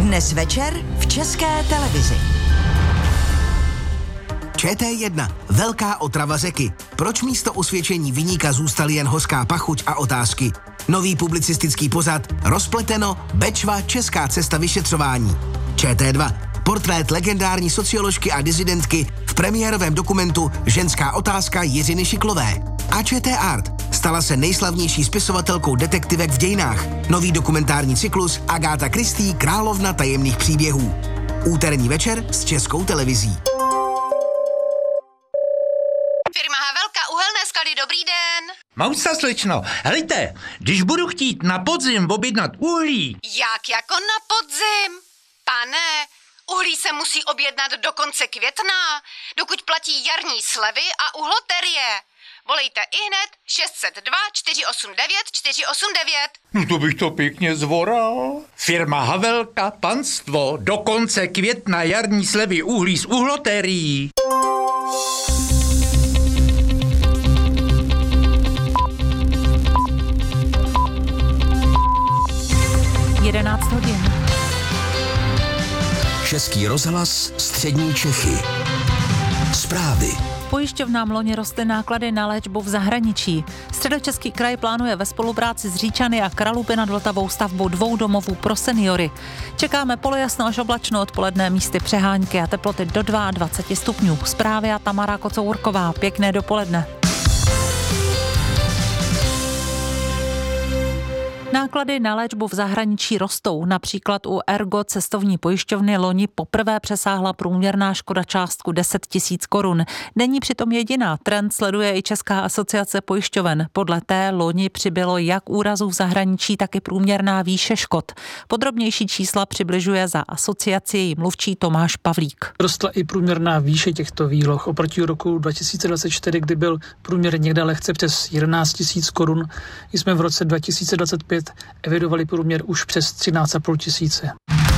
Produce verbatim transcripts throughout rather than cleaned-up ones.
Dnes večer v České televizi. Č T jedna. Velká otrava řeky. Proč místo osvědčení viníka zůstaly jen hořká pachuť a otázky? Nový publicistický pořad Rozpleteno, Bečva, Česká cesta vyšetřování. Č T dva. Portrét legendární socioložky a disidentky v premiérovém dokumentu Ženská otázka Jiřiny Šiklové. A Č T Art. Stala se nejslavnější spisovatelkou detektivek v dějinách. Nový dokumentární cyklus Agáta Christie, královna tajemných příběhů. Úterní večer s Českou televizí. Firma Havelka, uhelné sklady, dobrý den. Mausa, slečno, helejte, když budu chtít na podzim objednat uhlí. Jak jako na podzim? Pane, uhlí se musí objednat do konce května, dokud platí jarní slevy a uhloterie. Volejte ihned šest set dva čtyři osm devět čtyři osm devět. No to bych to pěkně zvoral. Firma Havelka, panstvo, do konce května jarní slevy uhlí z uhlotérií. jedenáct hodin. Český rozhlas, střední Čechy. Zprávy. Pojišťovnám loni rostly náklady na léčbu v zahraničí. Středočeský kraj plánuje ve spolupráci s Říčany a Kralupy nad Vltavou stavbu dvou domovů pro seniory. Čekáme polojasno až oblačno, odpoledné místy přehánky a teploty do dvacet dva stupňů. Zprávy a Tamara Kocourková. Pěkné dopoledne. Náklady na léčbu v zahraničí rostou. Například u Ergo cestovní pojišťovny loni poprvé přesáhla průměrná škoda částku deset tisíc korun. Není přitom jediná. Trend sleduje i Česká asociace pojišťoven. Podle té loni přibylo jak úrazů v zahraničí, tak i průměrná výše škod. Podrobnější čísla přibližuje za asociaci její mluvčí Tomáš Pavlík. Rostla i průměrná výše těchto výloh. Oproti roku dva tisíce dvacet čtyři, kdy byl průměr někde lehce přes jedenáct tisíc korun, jsme v roce dva tisíce dvacet pět evidovali průměr už přes třináct a půl tisíce.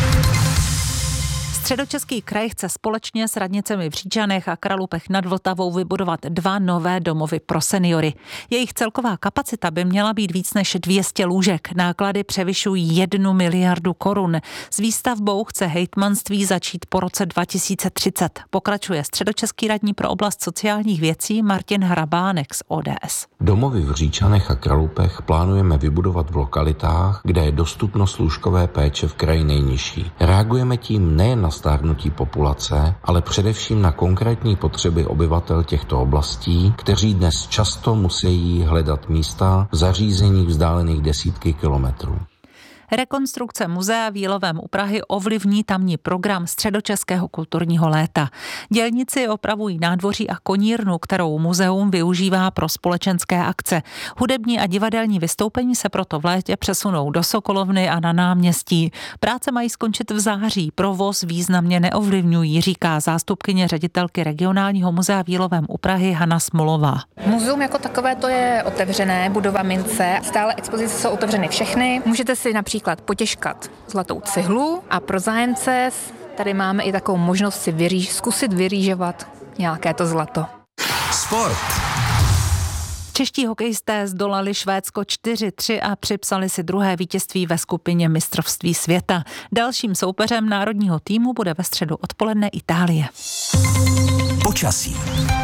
Středočeský kraj chce společně s radnicemi v Říčanech a Kralupech nad Vltavou vybudovat dva nové domovy pro seniory. Jejich celková kapacita by měla být víc než dvě stě lůžek. Náklady převyšují jednu miliardu korun. S výstavbou chce hejtmanství začít po roce dva tisíce třicet. Pokračuje středočeský radní pro oblast sociálních věcí Martin Hrabánek z O D S. Domovy v Říčanech a Kralupech plánujeme vybudovat v lokalitách, kde je dostupnost lůžkové péče v kraji nejnižší. Reagujeme tím nejen na stárnutí populace, ale především na konkrétní potřeby obyvatel těchto oblastí, kteří dnes často musí hledat místa v zařízeních vzdálených desítky kilometrů. Rekonstrukce muzea v Jílovém u Prahy ovlivní tamní program Středočeského kulturního léta. Dělníci opravují nádvoří a konírnu, kterou muzeum využívá pro společenské akce. Hudební a divadelní vystoupení se proto v létě přesunou do Sokolovny a na náměstí. Práce mají skončit v září, provoz významně neovlivňují, říká zástupkyně ředitelky regionálního muzea v Jílovém u Prahy Hana Smolová. Muzeum jako takové to je otevřené, budova mince, stále expozice jsou otevřeny všechny. Můžete si například potěžkat zlatou cihlu a pro zájemce tady máme i takovou možnost si vyříž, zkusit vyrýžovat nějaké to zlato. Sport. Čeští hokejisté zdolali Švédsko čtyři tři a připsali si druhé vítězství ve skupině mistrovství světa. Dalším soupeřem národního týmu bude ve středu odpoledne Itálie. Počasí.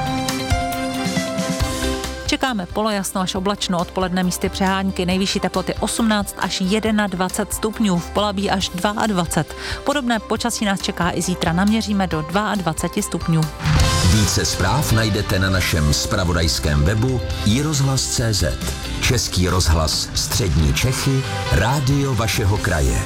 Čekáme polojasno až oblačno, odpoledne místy přehánky, nejvyšší teploty osmnáct až dvacet jedna stupňů, v Polabí až dvacet dva. Podobné počasí nás čeká i zítra, naměříme do dvacet dva stupňů. Více zpráv najdete na našem zpravodajském webu i rozhlas tečka cé zet. Český rozhlas, střední Čechy, rádio vašeho kraje.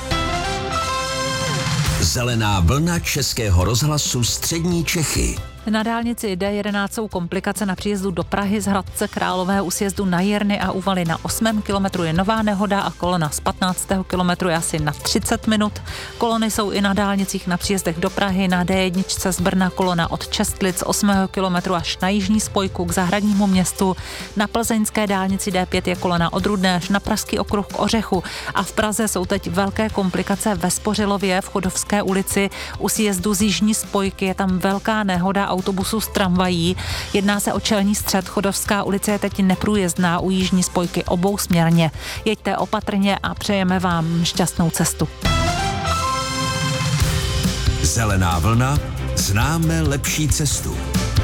Zelená vlna Českého rozhlasu střední Čechy. Na dálnici D jedenáct jsou komplikace na příjezdu do Prahy z Hradce Králové u sjezdu na Jerny a Uvaly. Na osmém kilometru je nová nehoda a kolona z patnáctého kilometru je asi na třicet minut. Kolony jsou i na dálnicích na příjezdech do Prahy, na D jedna z Brna kolona od Čestlic osmého kilometru až na jižní spojku k Zahradnímu městu. Na plzeňské dálnici D pět je kolona od Rudné až na Pražský okruh k Ořechu a v Praze jsou teď velké komplikace ve Spořilově v Chodovské ulici. U sjezdu z jižní spojky je tam velká nehoda autobusu s tramvají. Jedná se o čelní střed. Chodovská ulice je teď neprůjezdná u jižní spojky obousměrně. Jeďte opatrně a přejeme vám šťastnou cestu. Zelená vlna, známe lepší cestu.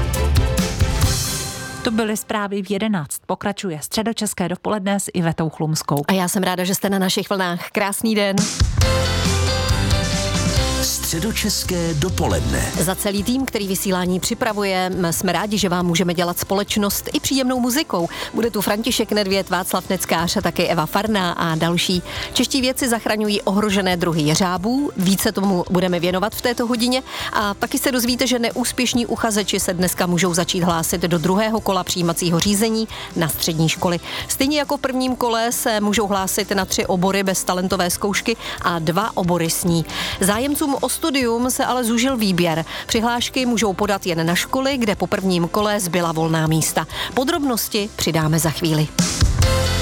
To byly zprávy v jedenáct. Pokračuje Středočeské dopoledne s Ivetou Chlumskou. A já jsem ráda, že jste na našich vlnách. Krásný den. Středočeské dopoledne. Za celý tým, který vysílání připravuje, jsme rádi, že vám můžeme dělat společnost i příjemnou muzikou. Bude tu František Nedvěd, Václav Neckář a taky Eva Farná a další. Čeští vědci zachraňují ohrožené druhy jeřábů. Více tomu budeme věnovat v této hodině. A taky se dozvíte, že neúspěšní uchazeči se dneska můžou začít hlásit do druhého kola přijímacího řízení na střední školy. Stejně jako v prvním kole se můžou hlásit na tři obory bez talentové zkoušky a dva obory s ní. Zájemcům o studium se ale zúžil výběr. Přihlášky můžou podat jen na školy, kde po prvním kole zbyla volná místa. Podrobnosti přidáme za chvíli.